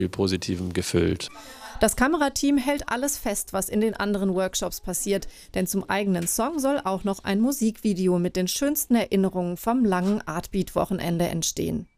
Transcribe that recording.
viel Positivem gefüllt. Das Kamerateam hält alles fest, was in den anderen Workshops passiert, denn zum eigenen Song soll auch noch ein Musikvideo mit den schönsten Erinnerungen vom langen Artbeat-Wochenende entstehen.